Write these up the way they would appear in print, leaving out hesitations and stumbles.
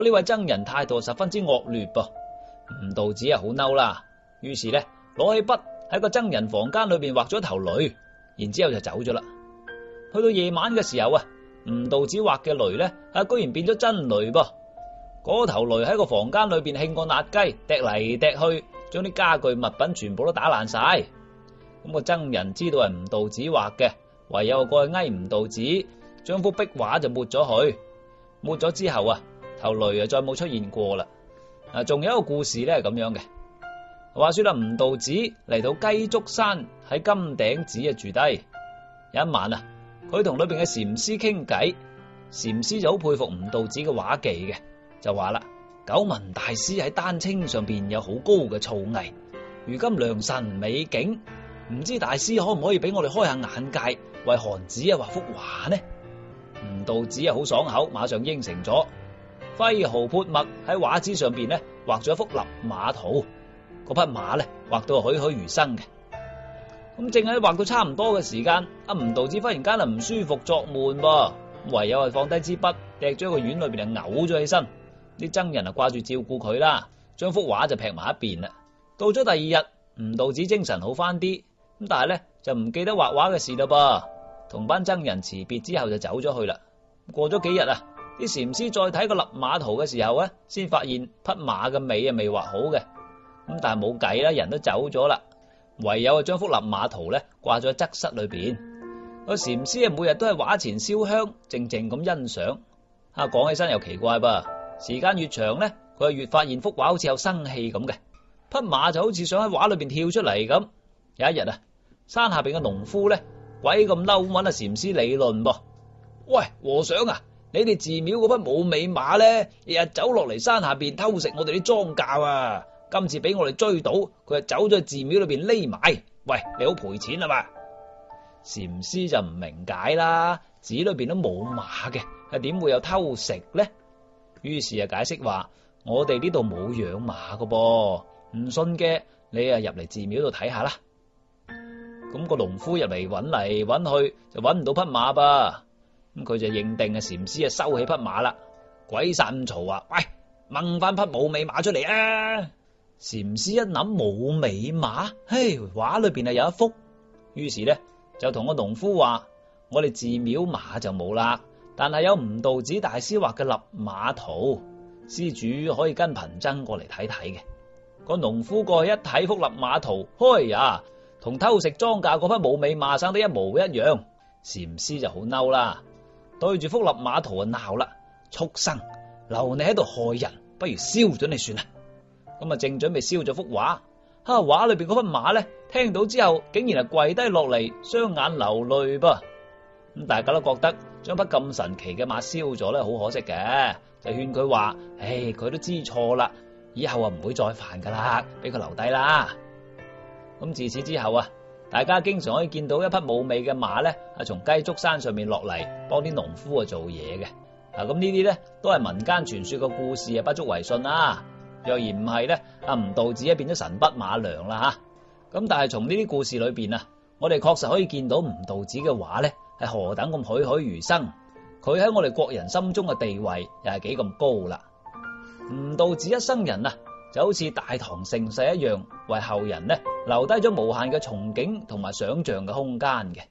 呢位僧人態度十分之惡劣噃。吳道子好嬲啦，於是咧攞起筆喺個僧人房間裏邊畫咗一頭雷，然之後就走咗啦。去到夜晚嘅時候啊，吳道子畫嘅雷咧居然變咗真雷噃。嗰頭雷喺個房間裏邊興過辣雞，踢嚟踢去，將啲家具物品全部都打爛晒。咁個僧人知道係吳道子畫嘅，唯有過去嗌吳道子，將幅壁畫就抹咗去。抹咗之後啊，頭雷再冇出現過啦。仲有一個故事咧係咁樣嘅。話說啦，吳道子嚟到雞足山喺金頂寺住低。有一晚啊，佢同裏邊嘅禪師傾偈，禪師就好佩服吳道子嘅畫技嘅，就話啦：久聞大師喺丹青上邊有好高嘅造詣，如今良辰美景，唔知大師可唔可以俾我哋開下眼界，為韓子畫幅畫呢？吳道子好爽口，馬上應承咗，揮毫潑墨喺畫紙上邊畫咗一幅立馬圖，嗰匹馬畫到栩栩如生嘅。咁正喺畫到差唔多嘅時間，吳道子忽然間唔舒服作悶噃，唯有係放低支筆，掟咗個院裏邊就嘔咗起身。啲僧人掛住照顧佢啦，將幅畫就劈埋一邊啦。到咗第二日，吳道子精神好翻啲，咁但係就唔記得畫畫嘅事啦噃。同班僧人辭別之後就走咗去啦。過咗幾日啊，啲禪師再睇個立馬圖嘅時候先發現匹馬嘅尾未畫好嘅。咁但係冇計啦，人都走咗啦，唯有將幅立馬圖掛咗喺側室裏邊。個禪師每日都喺畫前燒香，靜靜咁欣賞。講起身又奇怪噃，時間越長佢越發現幅畫好似有生氣咁嘅，匹馬就好似想喺畫裏邊跳出嚟咁。有一日啊，山下邊嘅農夫鬼咁嬲，揾阿禪師理論噃。喂，和尚啊，你哋寺廟嗰匹冇尾馬日日走落嚟山下邊偷食我哋啲莊稼啊！今次俾我哋追到，佢就走咗去寺廟裏邊匿埋。喂，你好賠錢啊嘛？禪師就唔明解啦，寺裏邊都冇馬嘅，係點會有偷食呢？於是解釋話：我哋呢度冇養馬噶噃，唔信嘅你入嚟寺廟度睇下啦。咁個農夫入嚟揾嚟揾去就揾唔到匹馬噃，咁佢就認定禪師收起匹馬啦。鬼殺咁嘈啊！喂，掹翻匹冇尾馬出嚟啊！禪師一諗冇尾馬，畫裏邊有一幅，於是就同個農夫話：我哋寺廟馬就冇啦，但係有吳道子大師畫嘅立馬圖，施主可以跟貧僧過嚟睇睇嘅。個農夫過去一睇幅立馬圖，呀！同偷食莊稼嗰匹冇尾馬生得一模一樣。禪師就好嬲啦，對住幅立馬圖就鬧啦：畜生，留你喺度害人，不如燒咗你算啦。咁正準備燒咗幅畫，畫裏邊嗰匹馬聽到之後竟然係跪低落嚟，雙眼流淚噃。咁大家都覺得將匹咁神奇嘅馬燒咗好可惜嘅，就勸佢話：佢都知錯啦，以後唔會再犯噶啦，俾佢留低啦。咁自此之後大家經常可以見到一匹冇尾嘅馬係從雞足山上面落嚟幫啲農夫做嘢嘅。咁呢啲都係民間傳說嘅故事，不足為信啦。若然唔係吳道子變咗神筆馬良啦吓。咁但係從呢啲故事裏邊我哋確實可以見到吳道子嘅畫係何等咁栩栩如生，佢喺我哋國人心中嘅地位又係幾咁高啦。吳道子一生人就好似大唐盛世一樣，為後人留低咗無限嘅憧憬同埋想象嘅空間嘅。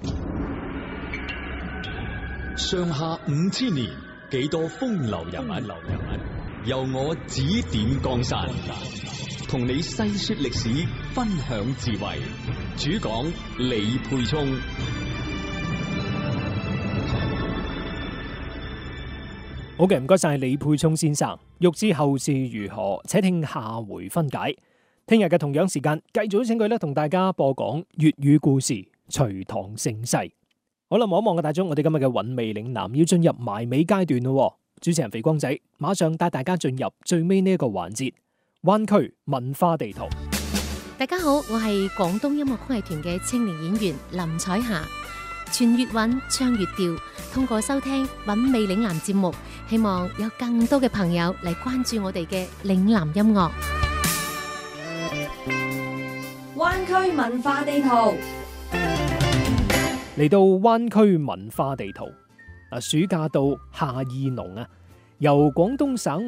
上下5000年，幾多風流人物，由我指點江山，同你細說歷史，分享智慧。主講李沛聰。 好嘅，唔該晒李沛聰先生。欲知後事如何，且聽下回分解。聽日嘅同樣時間，繼續請佢同大家播講粵語故事《隋唐盛世》。好啦，望一望個大鐘，我哋今日嘅韻味嶺南要進入埋尾階段咯。主持人肥光仔馬上帶大家進入最尾呢一個環節——灣區文化地圖。 大家好，我係廣東音樂曲藝團嘅青年演員林彩霞。傳粵韻，唱粵調，通過收聽韻味嶺南節目，希望有更多嘅朋友嚟關注我哋嘅嶺南音樂。 灣區文化地圖。 嚟到灣區文化地圖，暑假到夏意濃啊， 由廣東省